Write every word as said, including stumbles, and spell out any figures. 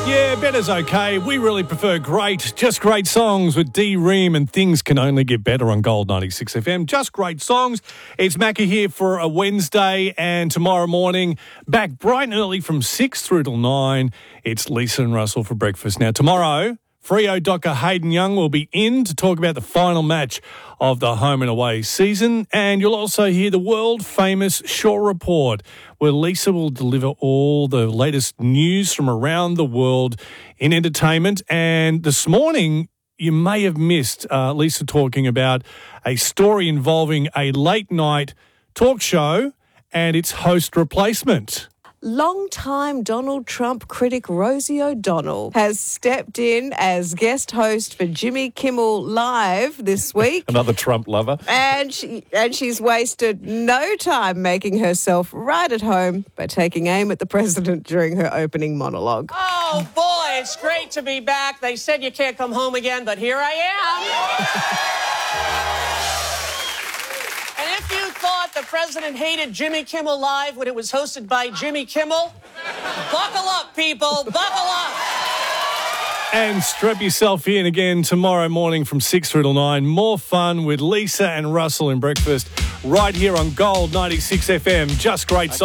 Yeah, better's okay. We really prefer great. Just great songs with D Ream, and things can only get better on Gold ninety-six F M. Just great songs. It's Macca here for a Wednesday, and tomorrow morning, back bright and early from six through till nine, it's Lisa and Russell for breakfast. Now, tomorrow, Freo Doctor Hayden Young will be in to talk about the final match of the home and away season, and you'll also hear the world-famous Shaw Report, where Lisa will deliver all the latest news from around the world in entertainment. And this morning, you may have missed uh, Lisa talking about a story involving a late-night talk show and its host replacement. Long-time Donald Trump critic Rosie O'Donnell has stepped in as guest host for Jimmy Kimmel Live this week. Another Trump lover. And she, and she's wasted no time making herself right at home by taking aim at the president during her opening monologue. Oh, boy, it's great to be back. They said you can't come home again, but here I am. And if you thought the president hated Jimmy Kimmel Live when it was hosted by Jimmy Kimmel, buckle up, people, buckle up. And strap yourself in again tomorrow morning from six through till nine. More fun with Lisa and Russell in breakfast right here on Gold ninety-six F M. Just great songs.